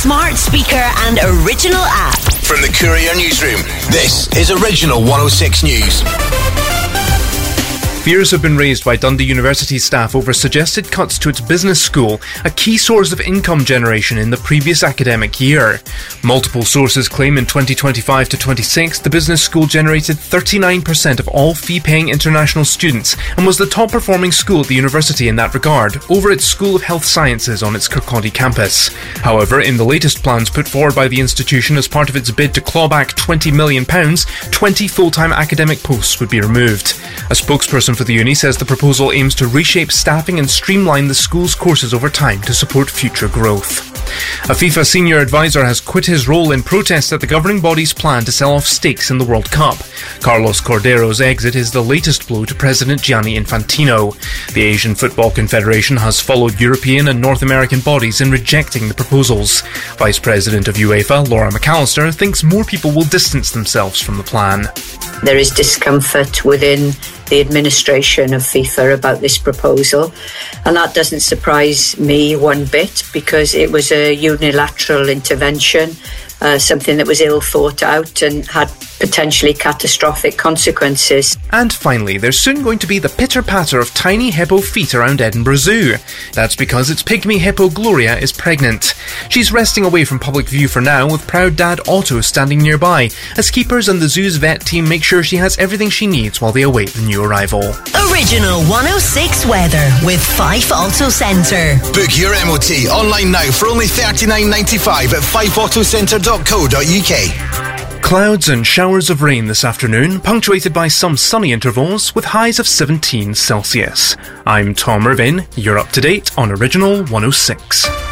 smart speaker and Original app. From the Courier Newsroom, this is Original 106 News. Fears have been raised by Dundee University staff over suggested cuts to its business school, a key source of income generation in the previous academic year. Multiple sources claim in 2025 to 26, the business school generated 39% of all fee-paying international students and was the top-performing school at the university in that regard, over its School of Health Sciences on its Kirkcaldy campus. However, in the latest plans put forward by the institution as part of its bid to claw back £20 million, 20 full-time academic posts would be removed. A spokesperson for the uni says the proposal aims to reshape staffing and streamline the school's courses over time to support future growth. A FIFA senior advisor has quit his role in protest at the governing body's plan to sell off stakes in the World Cup. Carlos Cordeiro's exit is the latest blow to President Gianni Infantino. The Asian Football Confederation has followed European and North American bodies in rejecting the proposals. Vice President of UEFA, Laura McAllister, thinks more people will distance themselves from the plan. There is discomfort within the administration of FIFA about this proposal, and that doesn't surprise me one bit because it was a unilateral intervention, something that was ill thought out and had potentially catastrophic consequences. And finally, there's soon going to be the pitter-patter of tiny hippo feet around Edinburgh Zoo. That's because its pygmy hippo Gloria is pregnant. She's resting away from public view for now, with proud dad Otto standing nearby, as keepers and the zoo's vet team make sure she has everything she needs while they await the new arrival. Original 106 weather with Fife Auto Centre. Book your MOT online now for only $39.95 at fifeautocentre.co.uk. Clouds and showers of rain this afternoon, punctuated by some sunny intervals with highs of 17 Celsius. I'm Tom Irvin. You're up to date on Original 106.